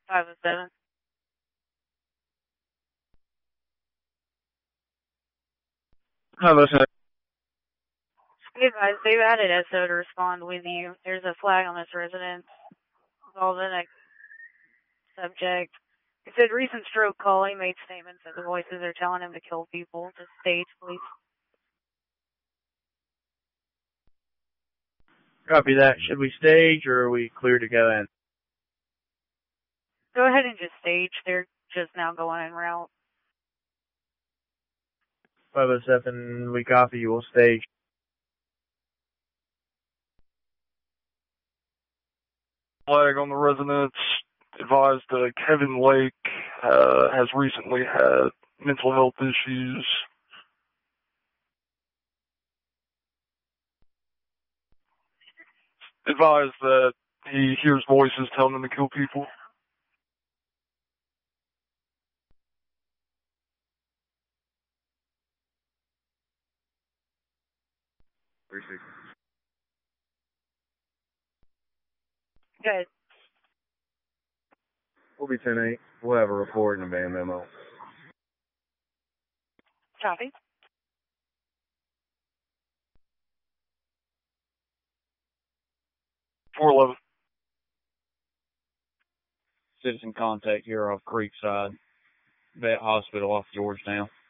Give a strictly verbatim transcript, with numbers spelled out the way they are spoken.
Five and seven. Hi, listen. Be advised, they've added S O to respond with you. There's a flag on this residence. All the next subject. It said recent stroke call. He made statements that the voices are telling him to kill people. Just stage, please. Copy that. Should we stage or are we clear to go in? Go ahead and just stage. They're just now going en route. five oh seven, we copy you. We'll stage. Flag on the residence. Advised that Kevin Lake uh, has recently had mental health issues. Advised that he hears voices telling him to kill people. Good. We'll be ten eight. We'll have a report and a van memo. Copy. four eleven. Citizen contact here off Creekside. Vet Hospital off Georgetown.